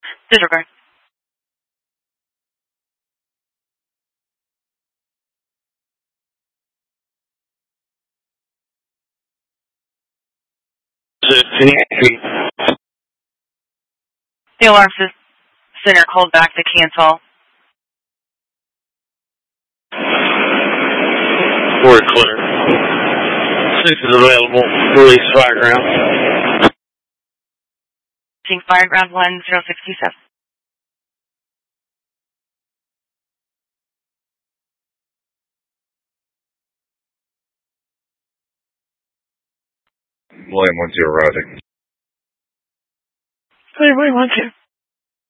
Disregard. The alarm center called back to cancel. We're clear. 6 is available. Release fireground. Seeing fireground 1067. William 10 routing. William 12.